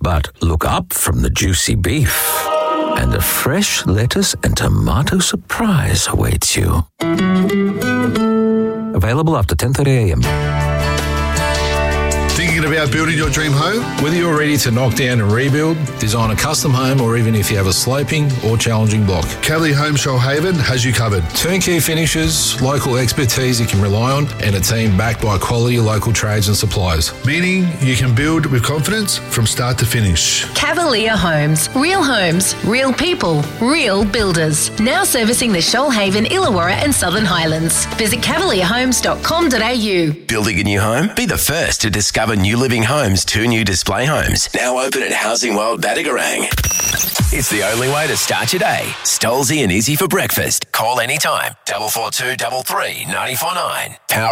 But look up from the juicy beef, and a fresh lettuce and tomato surprise awaits you. Available after 10:30 a.m. Thinking about building your dream home? Whether you're ready to knock down and rebuild, design a custom home, or even if you have a sloping or challenging block, Cavalier Home Shoalhaven has you covered. turnkey finishes, local expertise you can rely on, and a team backed by quality local trades and suppliers. Meaning you can build with confidence from start to finish. Cavalier Homes. Real people, real builders. Now servicing the Shoalhaven, Illawarra and Southern Highlands. Visit cavalierhomes.com.au. Building a new home? Be the first to discover New Living Homes' 2 new display homes. Now open at Housing World Battigarang. It's the only way to start your day. Stolzy and Izzy for breakfast. Call anytime. 442 33 949. Power